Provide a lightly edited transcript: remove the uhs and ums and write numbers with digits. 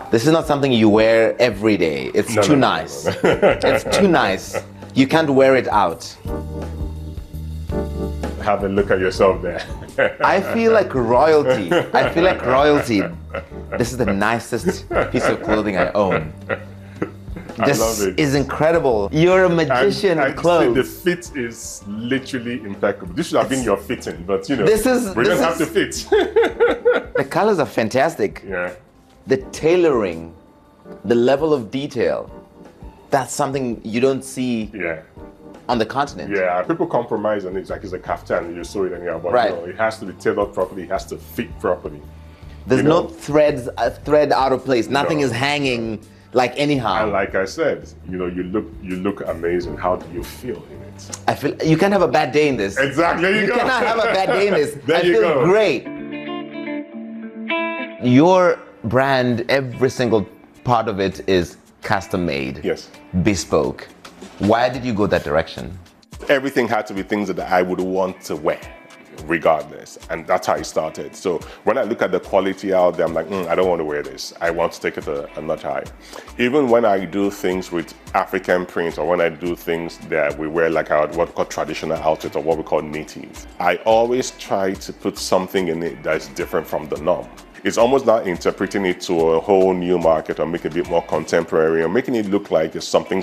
This is not something you wear every day. It's too nice. It's too nice. You can't wear it out. Have a look at yourself there. I feel like royalty. I feel like royalty. This is the nicest piece of clothing I own. This love it. is incredible. You're a magician with clothes. The fit is literally impeccable. This should have been your fitting, but we don't have to fit. The colors are fantastic. Yeah. The tailoring, the level of detail, that's something you don't see on the continent. Yeah, people compromise on it. It's like it's a kaftan, you sew it anyhow, but right. It has to be tailored properly, it has to fit properly. There's no thread out of place. Nothing is hanging like anyhow. And like I said, you look amazing. How do you feel in it? I feel you can't have a bad day in this. Exactly. You cannot have a bad day in this. There I you feel go. great. Your brand, every single part of it is custom made. Yes. Bespoke. Why did you go that direction? Everything had to be things that I would want to wear, regardless. And that's how it started. So when I look at the quality out there, I'm like, I don't want to wear this. I want to take it a notch higher. Even when I do things with African prints, or when I do things that we wear like what we call traditional outfits, or what we call native, I always try to put something in it that's different from the norm. It's almost not interpreting it to a whole new market or making it a bit more contemporary or making it look like it's something